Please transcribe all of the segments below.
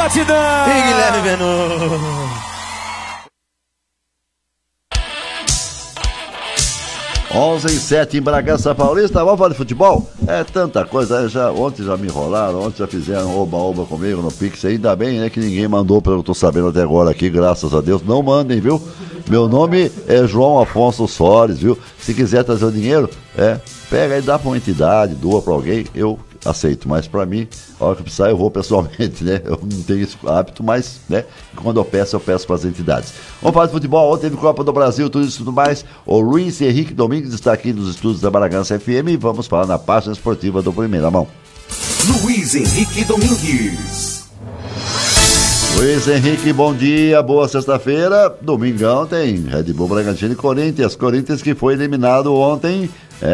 batidão! E Guilherme Benu. Onze e 7 em Bragança Paulista. Vamos falar de futebol? É tanta coisa. Ontem já me enrolaram, ontem já fizeram oba-oba comigo no Pix. Ainda bem, né, que ninguém mandou, pelo que eu tô sabendo até agora aqui, graças a Deus. Não mandem, viu? Meu nome é João Afonso Soares, viu? Se quiser trazer o dinheiro, pega e dá pra uma entidade, doa pra alguém, eu aceito. Mas pra mim, a hora que precisar, eu vou pessoalmente, né? Eu não tenho esse hábito, mas, né? Quando eu peço pras entidades. Vamos falar de futebol. Ontem teve Copa do Brasil, tudo isso e tudo mais. O Luiz Henrique Domingues está aqui nos estúdios da Bragança FM e vamos falar na página esportiva do Primeira Mão. Luiz Henrique Domingues. Luiz Henrique, bom dia, boa sexta-feira. Domingão tem Red Bull Bragantino e Corinthians. Corinthians que foi eliminado ontem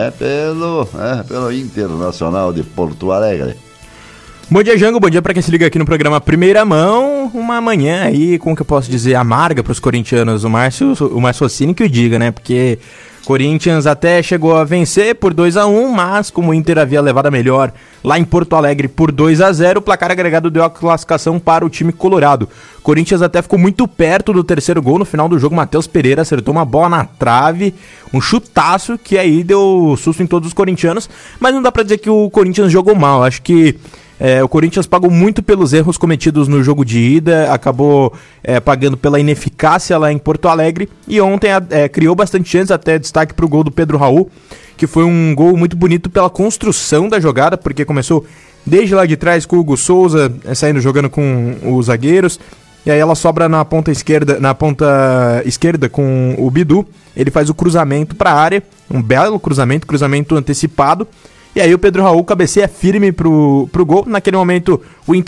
pelo Internacional de Porto Alegre. Bom dia, Jango, bom dia pra quem se liga aqui no programa Primeira Mão. Uma manhã aí, como que eu posso dizer, amarga pros corintianos. O Márcio Socini que o diga, né? Porque Corinthians até chegou a vencer por 2-1, mas como o Inter havia levado a melhor lá em Porto Alegre por 2-0, o placar agregado deu a classificação para o time colorado. Corinthians até ficou muito perto do terceiro gol. No final do jogo, Matheus Pereira acertou uma bola na trave, um chutaço que aí deu susto em todos os corintianos, mas não dá pra dizer que o Corinthians jogou mal. Acho que o Corinthians pagou muito pelos erros cometidos no jogo de ida, acabou pagando pela ineficácia lá em Porto Alegre, e ontem criou bastante chances, até destaque para o gol do Pedro Raul, que foi um gol muito bonito pela construção da jogada, porque começou desde lá de trás com o Hugo Souza saindo jogando com os zagueiros, e aí ela sobra na ponta esquerda com o Bidu, ele faz o cruzamento para a área, um belo cruzamento antecipado. E aí o Pedro Raul cabeceia firme pro gol. Naquele momento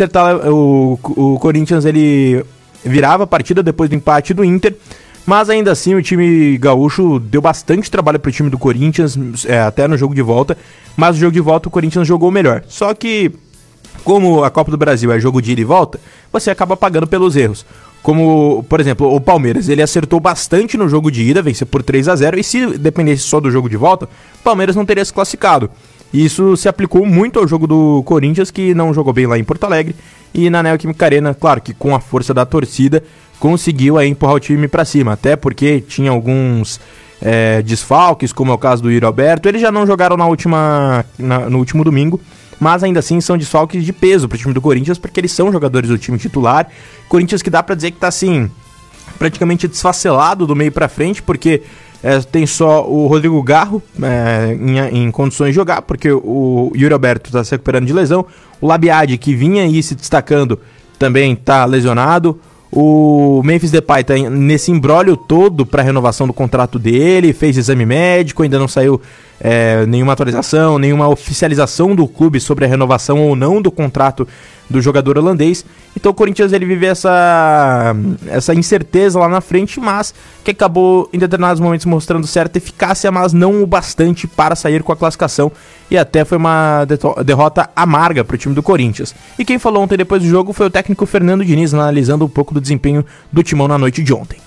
o Corinthians ele virava a partida depois do empate do Inter. Mas ainda assim o time gaúcho deu bastante trabalho pro time do Corinthians, até no jogo de volta. Mas no jogo de volta o Corinthians jogou melhor. Só que, como a Copa do Brasil é jogo de ida e volta, você acaba pagando pelos erros. Como, por exemplo, o Palmeiras, ele acertou bastante no jogo de ida, venceu por 3-0. E se dependesse só do jogo de volta, o Palmeiras não teria se classificado. E isso se aplicou muito ao jogo do Corinthians, que não jogou bem lá em Porto Alegre. E na Neoquímica Arena, claro que com a força da torcida, conseguiu aí empurrar o time pra cima. Até porque tinha alguns desfalques, como é o caso do Yuri Alberto. Eles já não jogaram no último domingo, mas ainda assim são desfalques de peso pro time do Corinthians, porque eles são jogadores do time titular. Corinthians que dá pra dizer que tá assim, praticamente desfacelado do meio pra frente, porque tem só o Rodrigo Garro em condições de jogar, porque o Yuri Alberto está se recuperando de lesão. O Labiade, que vinha aí se destacando, também está lesionado. O Memphis Depay está nesse imbróglio todo para a renovação do contrato dele, fez exame médico, ainda não saiu nenhuma atualização, nenhuma oficialização do clube sobre a renovação ou não do contrato do jogador holandês. Então o Corinthians ele vive essa incerteza lá na frente, mas que acabou em determinados momentos mostrando certa eficácia, mas não o bastante para sair com a classificação, e até foi uma derrota amarga para o time do Corinthians. E quem falou ontem depois do jogo foi o técnico Fernando Diniz, analisando um pouco do desempenho do Timão na noite de ontem.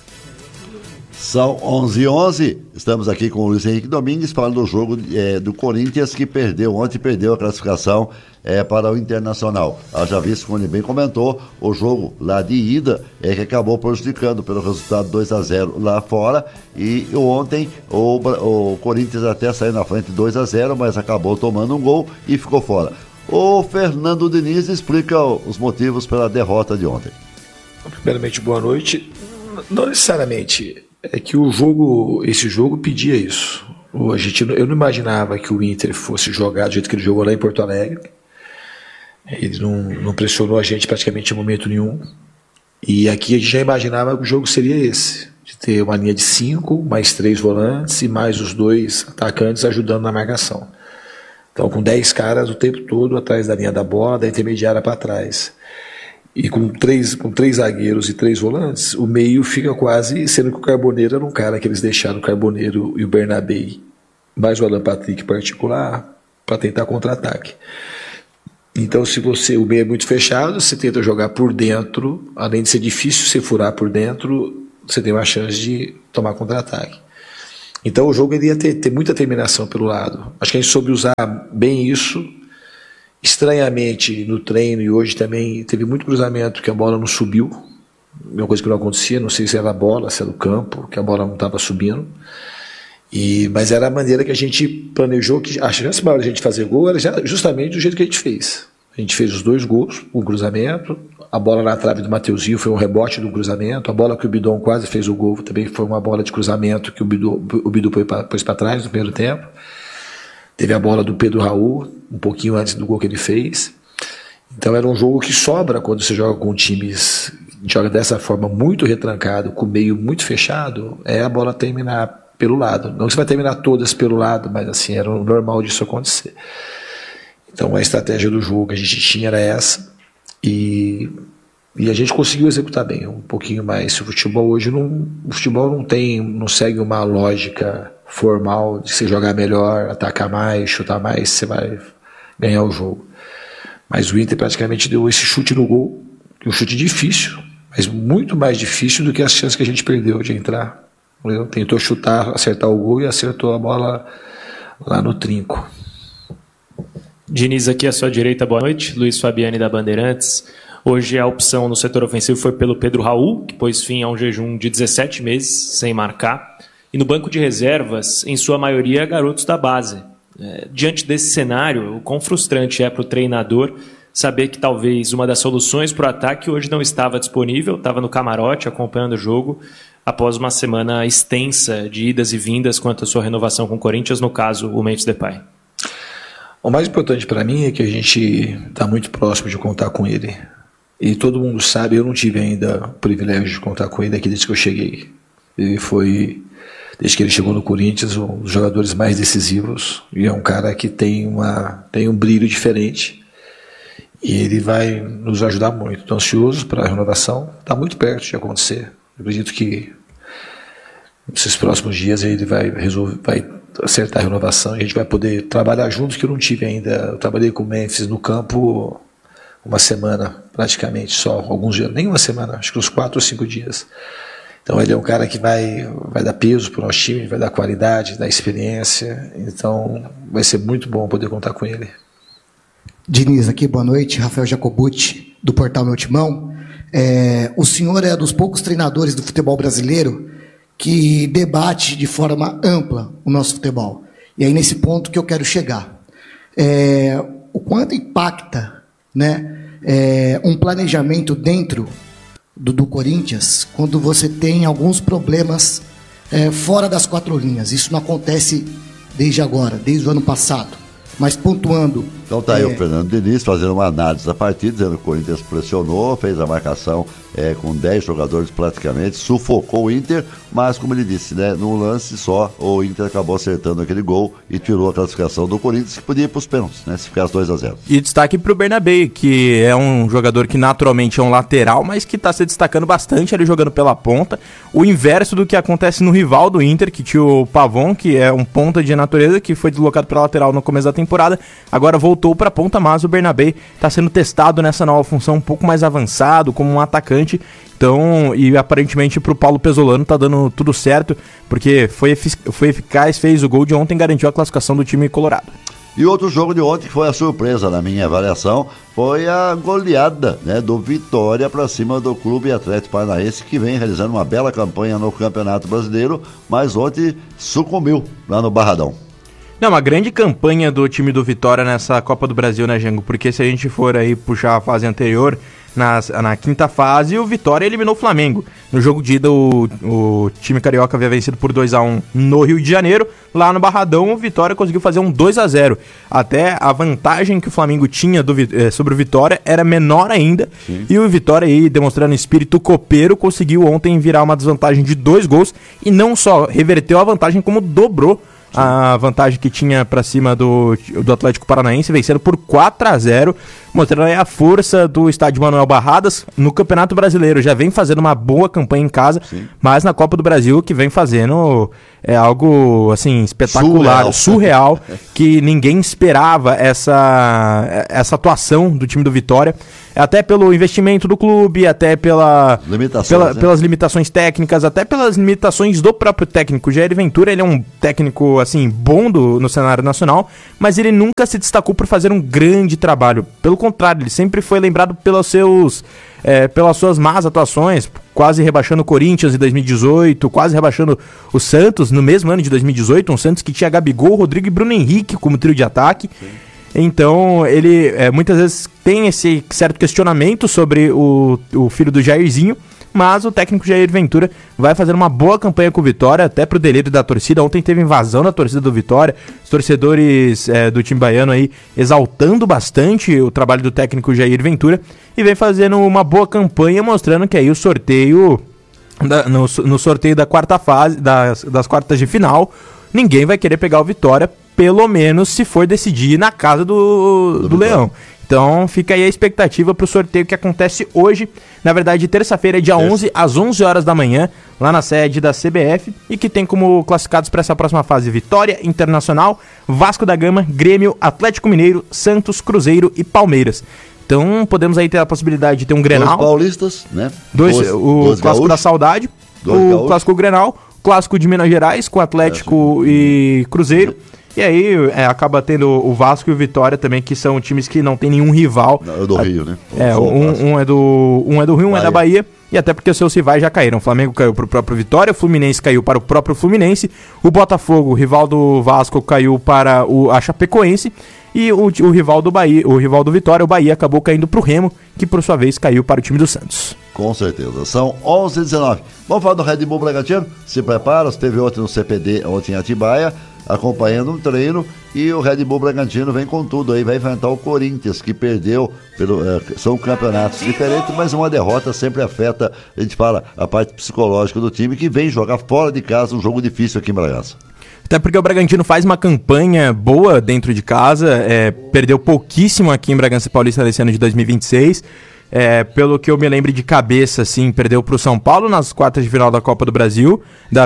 São 11h11, estamos aqui com o Luiz Henrique Domingues falando do jogo do Corinthians, que ontem perdeu a classificação para o Internacional. Já visto, como ele bem comentou, o jogo lá de ida que acabou prejudicando pelo resultado 2-0 lá fora, e ontem o Corinthians até saiu na frente 2-0, mas acabou tomando um gol e ficou fora. O Fernando Diniz explica os motivos pela derrota de ontem. Primeiramente, boa noite. Não necessariamente é que esse jogo pedia isso. Eu não imaginava que o Inter fosse jogar do jeito que ele jogou lá em Porto Alegre. Ele não pressionou a gente praticamente em momento nenhum. E aqui a gente já imaginava que o jogo seria esse, de ter uma linha de 5, mais 3 volantes e mais os 2 atacantes ajudando na marcação. Então com 10 caras o tempo todo atrás da linha da bola, da intermediária para trás. E com três zagueiros e 3 volantes, o meio fica quase, sendo que o Carboneiro era um cara que eles deixaram, o Carboneiro e o Bernabé, mais o Alan Patrick particular, para tentar contra-ataque. Então, se o meio é muito fechado, você tenta jogar por dentro, além de ser difícil você furar por dentro, você tem uma chance de tomar contra-ataque. Então, o jogo ele ia ter muita terminação pelo lado. Acho que a gente soube usar bem isso, Estranhamente, no treino e hoje também, teve muito cruzamento que a bola não subiu. Uma coisa que não acontecia, não sei se era a bola, se era o campo, que a bola não estava subindo. Mas era a maneira que a gente planejou, que a chance maior de a gente fazer gol era justamente do jeito que a gente fez. A gente fez os 2 gols, um cruzamento, a bola na trave do Mateuzinho foi um rebote do cruzamento, a bola que o Bidon quase fez o gol também foi uma bola de cruzamento que o Bidu pôs para trás no primeiro tempo. Teve a bola do Pedro Raul, um pouquinho antes do gol que ele fez. Então era um jogo que sobra quando você joga com times, joga dessa forma muito retrancado, com o meio muito fechado, é a bola terminar pelo lado. Não que você vai terminar todas pelo lado, mas assim, era o normal disso acontecer. Então a estratégia do jogo que a gente tinha era essa, e a gente conseguiu executar bem, um pouquinho mais. O futebol hoje não segue uma lógica formal de você jogar melhor, atacar mais, chutar mais, você vai ganhar o jogo. Mas o Inter praticamente deu esse chute no gol, um chute difícil, mas muito mais difícil do que as chances que a gente perdeu de entrar. Tentou chutar, acertar o gol e acertou a bola lá no trinco. Diniz, aqui à sua direita, boa noite. Luiz Fabiani da Bandeirantes. Hoje a opção no setor ofensivo foi pelo Pedro Raul, que pôs fim a um jejum de 17 meses sem marcar. E no banco de reservas, em sua maioria, garotos da base. Diante desse cenário, o quão frustrante é para o treinador saber que talvez uma das soluções para o ataque hoje não estava disponível, estava no camarote acompanhando o jogo, após uma semana extensa de idas e vindas quanto à sua renovação com o Corinthians, no caso, o Memphis Depay. O mais importante para mim é que a gente está muito próximo de contar com ele. E todo mundo sabe, eu não tive ainda o privilégio de contar com ele aqui desde que eu cheguei. Ele foi, desde que ele chegou no Corinthians, um dos jogadores mais decisivos. E é um cara que tem um brilho diferente. E ele vai nos ajudar muito. Estou ansioso para a renovação. Está muito perto de acontecer. Eu acredito que nesses próximos dias ele vai acertar a renovação e a gente vai poder trabalhar juntos, que eu não tive ainda. Eu trabalhei com o Memphis no campo uma semana, praticamente, só alguns dias, nem uma semana, acho que uns 4 ou 5 dias. Então ele é um cara que vai dar peso para o nosso time, vai dar qualidade, dar experiência. Então vai ser muito bom poder contar com ele. Diniz, aqui, boa noite. Rafael Jacobucci, do Portal Meu Timão. O senhor é dos poucos treinadores do futebol brasileiro que debate de forma ampla o nosso futebol. E aí, nesse ponto que eu quero chegar. O quanto impacta, né, um planejamento dentro do Corinthians quando você tem alguns problemas fora das 4 linhas. Isso não acontece desde agora, desde o ano passado. Mas pontuando... Então tá aí o Fernando Diniz fazendo uma análise da partida, dizendo que o Corinthians pressionou, fez a marcação com 10 jogadores praticamente, sufocou o Inter, mas como ele disse, né, num lance só, o Inter acabou acertando aquele gol e tirou a classificação do Corinthians, que podia ir para os pênaltis, né, se ficasse 2-0. E destaque para o Bernabé, que é um jogador que naturalmente é um lateral, mas que está se destacando bastante ali jogando pela ponta, o inverso do que acontece no rival do Inter, que tinha o Pavon, que é um ponta de natureza, que foi deslocado para a lateral no começo da temporada, agora voltou para a ponta, mas o Bernabé está sendo testado nessa nova função um pouco mais avançado, como um atacante. Então, e aparentemente pro Paulo Pesolano tá dando tudo certo, porque foi eficaz, fez o gol de ontem, garantiu a classificação do time colorado. E outro jogo de ontem, que foi a surpresa na minha avaliação, foi a goleada, né, do Vitória para cima do Clube Atlético Paranaense, que vem realizando uma bela campanha no Campeonato Brasileiro, mas ontem sucumbiu lá no Barradão. Não, uma grande campanha do time do Vitória nessa Copa do Brasil, né, Jango? Porque se a gente for aí puxar a fase anterior, na quinta fase, o Vitória eliminou o Flamengo. No jogo de ida, o time carioca havia vencido por 2-1 no Rio de Janeiro. Lá no Barradão, o Vitória conseguiu fazer um 2-0. Até a vantagem que o Flamengo tinha sobre o Vitória era menor ainda. Sim. E o Vitória, aí, demonstrando espírito copeiro, conseguiu ontem virar uma desvantagem de 2 gols. E não só reverteu a vantagem, como dobrou a vantagem que tinha para cima do Atlético Paranaense, vencendo por 4-0, mostrando aí a força do estádio Manuel Barradas no Campeonato Brasileiro. Já vem fazendo uma boa campanha em casa, sim, mas na Copa do Brasil que vem fazendo algo assim espetacular, surreal, que ninguém esperava essa atuação do time do Vitória. até pelo investimento do clube, até pelas limitações técnicas, até pelas limitações do próprio técnico. Jair Ventura, ele é um técnico assim bom no cenário nacional, mas ele nunca se destacou por fazer um grande trabalho. Pelo contrário, ele sempre foi lembrado pelas suas más atuações, quase rebaixando o Corinthians em 2018, quase rebaixando o Santos no mesmo ano de 2018, um Santos que tinha Gabigol, Rodrigo e Bruno Henrique como trio de ataque. Sim. Então, ele muitas vezes tem esse certo questionamento sobre o filho do Jairzinho, mas o técnico Jair Ventura vai fazer uma boa campanha com o Vitória, até pro delírio da torcida. Ontem teve invasão da torcida do Vitória, os torcedores do time baiano aí exaltando bastante o trabalho do técnico Jair Ventura, e vem fazendo uma boa campanha, mostrando que aí o sorteio, no sorteio da quarta fase, das quartas de final, ninguém vai querer pegar o Vitória, pelo menos se for decidir na casa do Leão. Então fica aí a expectativa para o sorteio que acontece hoje, na verdade terça-feira, dia 11, às 11 horas da manhã, lá na sede da CBF, e que tem como classificados para essa próxima fase Vitória, Internacional, Vasco da Gama, Grêmio, Atlético Mineiro, Santos, Cruzeiro e Palmeiras. Então podemos aí ter a possibilidade de ter um Grenal. 2 paulistas, né? O Clássico da Saudade, o Clássico Grenal, o Clássico de Minas Gerais com Atlético e Cruzeiro. E aí acaba tendo o Vasco e o Vitória também, que são times que não tem nenhum rival. Não, é do Rio, né? Um é do Rio, um é da Bahia. E até porque os seus rivais já caíram. O Flamengo caiu para o próprio Vitória, o Fluminense caiu para o próprio Fluminense, o Botafogo, o rival do Vasco, caiu para a Chapecoense, e o rival do Bahia, o rival do Vitória, o Bahia, acabou caindo para o Remo, que por sua vez caiu para o time do Santos. Com certeza. São 11h19. Vamos falar do Red Bull Bragantino? Se prepara, esteve ontem no CPD, ontem em Atibaia, acompanhando um treino, e o Red Bull Bragantino vem com tudo aí, vai enfrentar o Corinthians, que perdeu, são campeonatos diferentes, mas uma derrota sempre afeta, a gente fala, a parte psicológica do time, que vem jogar fora de casa um jogo difícil aqui em Bragança. Até porque o Bragantino faz uma campanha boa dentro de casa, perdeu pouquíssimo aqui em Bragança Paulista nesse ano de 2026, pelo que eu me lembro de cabeça, assim, perdeu para o São Paulo nas quartas de final da Copa do Brasil,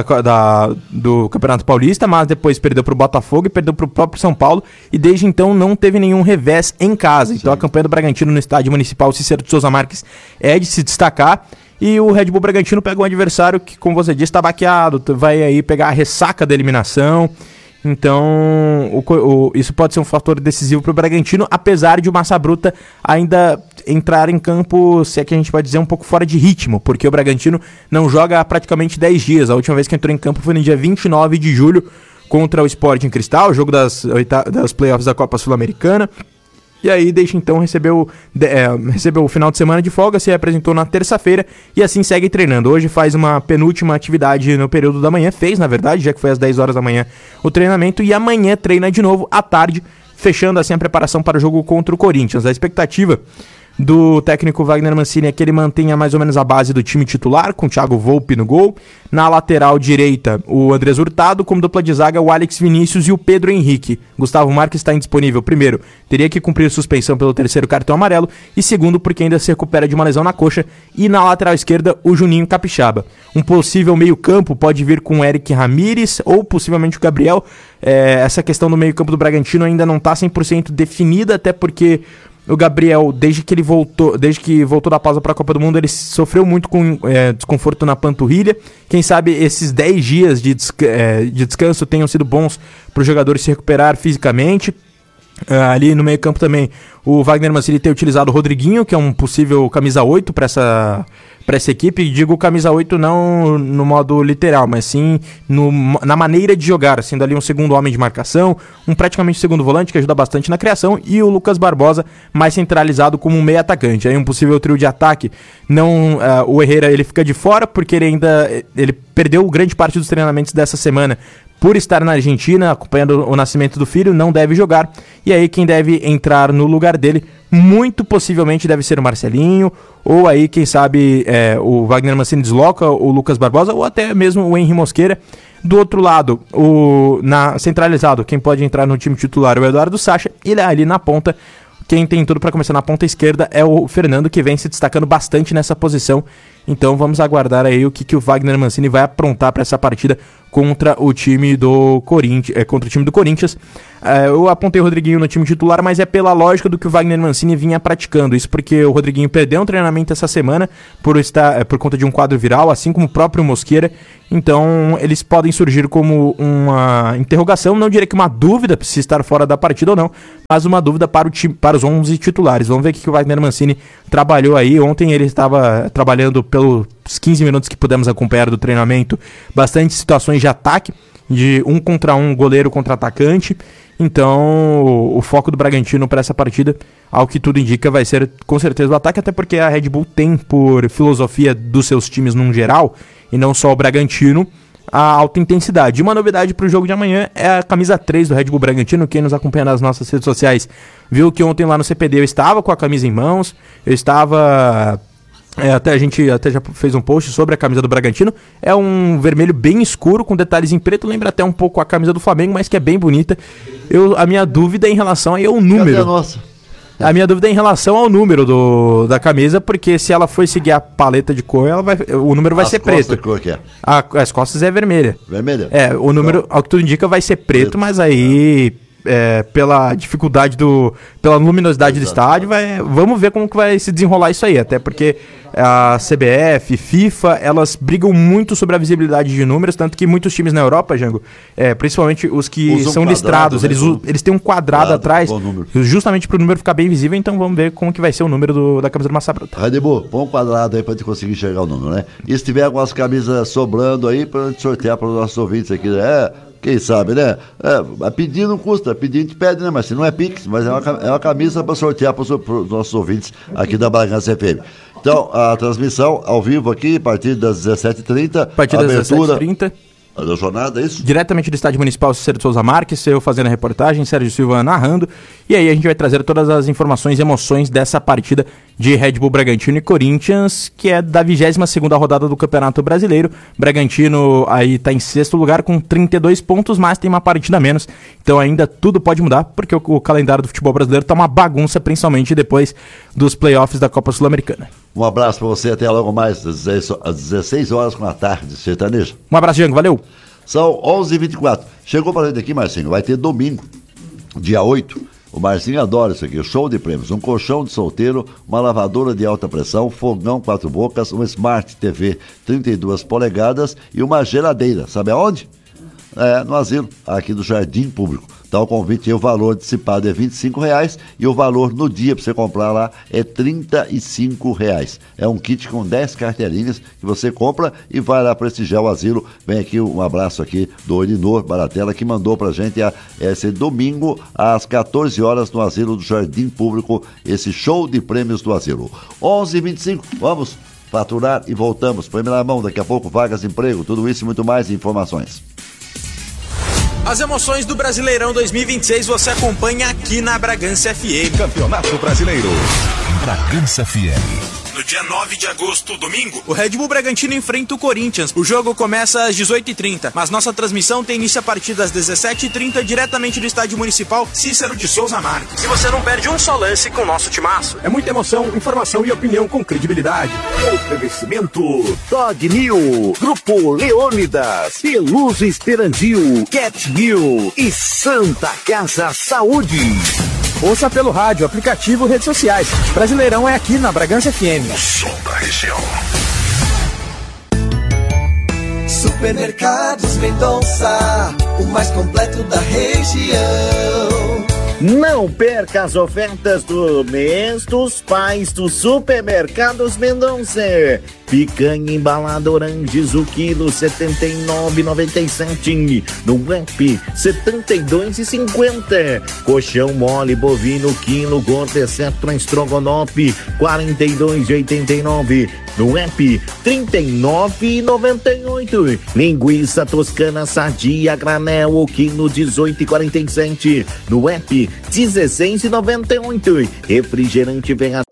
do Campeonato Paulista, mas depois perdeu para o Botafogo e perdeu para o próprio São Paulo, e desde então não teve nenhum revés em casa. Sim. Então a campanha do Bragantino no estádio municipal Cícero de Souza Marques é de se destacar, e o Red Bull Bragantino pega um adversário que, como você disse, está baqueado, vai aí pegar a ressaca da eliminação. Então, isso pode ser um fator decisivo para o Bragantino, apesar de o Massa Bruta ainda entrar em campo, se é que a gente pode dizer, um pouco fora de ritmo, porque o Bragantino não joga há praticamente 10 dias. A última vez que entrou em campo foi no dia 29 de julho contra o Sporting Cristal, jogo das playoffs da Copa Sul-Americana. E aí, desde então, recebeu o final de semana de folga, se apresentou na terça-feira e assim segue treinando. Hoje faz uma penúltima atividade no período da manhã, na verdade, já que foi às 10 horas da manhã o treinamento, e amanhã treina de novo à tarde, fechando assim a preparação para o jogo contra o Corinthians. A expectativa do técnico Wagner Mancini é que ele mantenha mais ou menos a base do time titular, com o Thiago Volpi no gol. Na lateral direita, o Andrés Hurtado, como dupla de zaga, o Alex Vinícius e o Pedro Henrique. Gustavo Marques está indisponível. Primeiro, teria que cumprir suspensão pelo 3º cartão amarelo, e segundo, porque ainda se recupera de uma lesão na coxa. E na lateral esquerda, o Juninho Capixaba. Um possível meio-campo pode vir com o Eric Ramírez ou possivelmente o Gabriel. Essa questão do meio-campo do Bragantino ainda não está 100% definida, até porque o Gabriel, desde que voltou da pausa para a Copa do Mundo, ele sofreu muito com desconforto na panturrilha. Quem sabe esses 10 dias de descanso tenham sido bons para o jogador se recuperar fisicamente. Ali no meio campo também, o Wagner Mancini tem utilizado o Rodriguinho, que é um possível camisa 8 para essa equipe. E digo camisa 8 não no modo literal, mas sim na maneira de jogar, sendo ali um segundo homem de marcação, praticamente segundo volante, que ajuda bastante na criação, e o Lucas Barbosa mais centralizado como um meio atacante. Aí um possível trio de ataque, o Herrera ele fica de fora, porque ele perdeu grande parte dos treinamentos dessa semana por estar na Argentina, acompanhando o nascimento do filho, não deve jogar. E aí quem deve entrar no lugar dele, muito possivelmente deve ser o Marcelinho, ou aí quem sabe o Wagner Mancini desloca o Lucas Barbosa, ou até mesmo o Henry Mosqueira. Do outro lado, centralizado, quem pode entrar no time titular é o Eduardo Sacha, e ali na ponta, quem tem tudo para começar na ponta esquerda é o Fernando, que vem se destacando bastante nessa posição. Então vamos aguardar aí o que o Wagner Mancini vai aprontar para essa partida contra o time do Corinthians. Eu apontei o Rodriguinho no time titular, mas é pela lógica do que o Wagner Mancini vinha praticando. Isso porque o Rodriguinho perdeu um treinamento essa semana por conta de um quadro viral, assim como o próprio Mosqueira. Então, eles podem surgir como uma interrogação, não diria que uma dúvida se estar fora da partida ou não, mas uma dúvida para os 11 titulares. Vamos ver o que o Wagner Mancini trabalhou aí. Ontem ele estava trabalhando pelos 15 minutos que pudemos acompanhar do treinamento, bastante situações de ataque, de 1 contra 1, goleiro contra atacante. Então, o foco do Bragantino para essa partida, ao que tudo indica, vai ser com certeza o ataque, até porque a Red Bull tem, por filosofia dos seus times num geral, e não só o Bragantino, a alta intensidade. E uma novidade para o jogo de amanhã é a camisa 3 do Red Bull Bragantino. Quem nos acompanha nas nossas redes sociais viu que ontem lá no CPD eu estava com a camisa em mãos, eu estava... a gente até já fez um post sobre a camisa do Bragantino. É um vermelho bem escuro, com detalhes em preto. Lembra até um pouco a camisa do Flamengo, mas que é bem bonita. A minha dúvida é em relação aí ao número. Cadê a nossa? A minha dúvida é em relação ao número da camisa, porque se ela for seguir a paleta de cor, o número vai ser preto. Que cor que é? As costas é vermelha. Vermelha? O número, ao que tudo indica, vai ser preto, mas aí... pela dificuldade pela luminosidade do estádio, vamos ver como que vai se desenrolar isso aí, até porque a CBF, FIFA, elas brigam muito sobre a visibilidade de números, tanto que muitos times na Europa, Jango, principalmente os que usam são listrados, né? eles têm um quadrado atrás, justamente para o número ficar bem visível. Então vamos ver como que vai ser o número da camisa do Massa Bruta. Red Bull, põe um quadrado aí pra gente conseguir enxergar o número, né? E se tiver algumas camisas sobrando aí, pra gente sortear para os nossos ouvintes aqui, quem sabe, né? Pedir não custa, pedir a gente pede, né? Mas se não é Pix, mas é uma camisa para sortear para os nossos ouvintes aqui da Bragança FM. Então, a transmissão ao vivo aqui, a partir das 17h30. A partir das 17h30. Da jornada, é isso? Diretamente do Estádio Municipal Cícero de Souza Marques, eu fazendo a reportagem, Sérgio Silva narrando, e aí a gente vai trazer todas as informações e emoções dessa partida de Red Bull Bragantino e Corinthians, que é da 22ª rodada do Campeonato Brasileiro. Bragantino aí tá em 6º lugar com 32 pontos, mas tem uma partida a menos, então ainda tudo pode mudar, porque o calendário do futebol brasileiro tá uma bagunça, principalmente depois dos playoffs da Copa Sul-Americana. Um abraço para você, até logo mais, às 16 horas com a tarde, sertanejo. Um abraço, Jango, valeu! São 11h24. Chegou para gente aqui, Marcinho, vai ter domingo, dia 8. O Marcinho adora isso aqui, show de prêmios. Um colchão de solteiro, uma lavadora de alta pressão, fogão 4 bocas, uma Smart TV 32 polegadas e uma geladeira. Sabe aonde? No asilo, aqui do Jardim Público. Então o convite, o valor antecipado é R$25 e o valor no dia para você comprar lá é R$35. É um kit com 10 carteirinhas que você compra e vai lá prestigiar o asilo. Vem aqui um abraço aqui do Elinor Baratella, que mandou pra gente esse domingo às 14 horas no asilo do Jardim Público, esse show de prêmios do asilo. 11h25, vamos faturar e voltamos. Põe na mão, daqui a pouco vagas de emprego, tudo isso e muito mais informações. As emoções do Brasileirão 2026 você acompanha aqui na Bragança FM. Campeonato Brasileiro. Bragança FM. No dia 9 de agosto, domingo, o Red Bull Bragantino enfrenta o Corinthians. O jogo começa às 18h30, mas nossa transmissão tem início a partir das 17h30, diretamente do Estádio Municipal Cícero de Souza Marques. E você não perde um só lance com o nosso timaço. É muita emoção, informação e opinião com credibilidade. Oferecimento Dog New, Grupo Leônidas, Peluso Esperandil, Cat New e Santa Casa Saúde. Ouça pelo rádio, aplicativo, redes sociais. Brasileirão é aqui na Bragança FM. O som da região. Supermercados Mendonça, o mais completo da região. Não perca as ofertas do mês dos pais do Supermercados Mendonça. Picanha embalada Oranges, o quilo R$ 79,97. No app, R$ 72,50. Colchão mole bovino, quilo, gota exceto estrogonofe, R$ 42,89. No app, R$ 39,98. Linguiça toscana sadia, granel, o quilo, R$ 18,47. No app, R$ 16,98. Refrigerante Venha